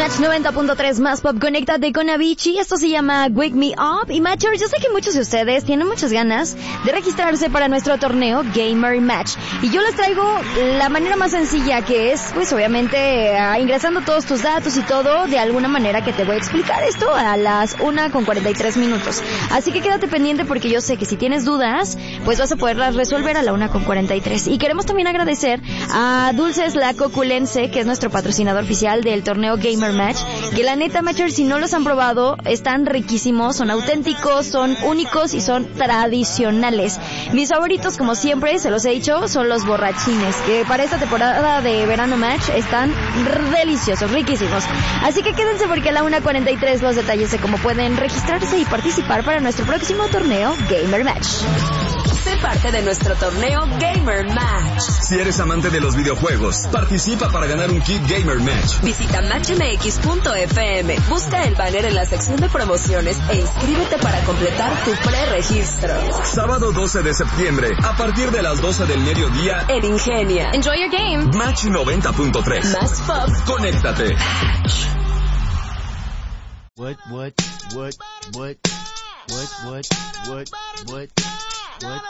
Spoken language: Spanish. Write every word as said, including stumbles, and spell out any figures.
Match noventa punto tres más pop, conéctate con Avicii. Esto se llama Wake Me Up. Y Matchers, yo sé que muchos de ustedes tienen muchas ganas de registrarse para nuestro torneo Gamer Match. Y yo les traigo la manera más sencilla, que es, pues obviamente, uh, ingresando todos tus datos y todo, de alguna manera que te voy a explicar esto a las una con cuarenta y tres minutos. Así que quédate pendiente porque yo sé que si tienes dudas, pues vas a poderlas resolver a la una con cuarenta y tres. Y queremos también agradecer a Dulces La Coculense, que es nuestro patrocinador oficial del torneo Gamer Match, que la neta, Matchers, si no los han probado, están riquísimos, son auténticos, son únicos y son tradicionales. Mis favoritos, como siempre, se los he dicho, son los borrachines, que para esta temporada de verano Match están deliciosos, riquísimos. Así que quédense porque a la una cuarenta y tres los detalles de cómo pueden registrarse y participar para nuestro próximo torneo Gamer Match. Sé parte de nuestro torneo Gamer Match. Si eres amante de los videojuegos, participa para ganar un kit Gamer Match. Visita match m x punto f m, busca el banner en la sección de promociones e inscríbete para completar tu preregistro. Sábado doce de septiembre, a partir de las doce del mediodía, en Ingenia. Enjoy your game. Match noventa punto tres. Más pop. Conéctate. What, what, what, what, what, what, what, what, what?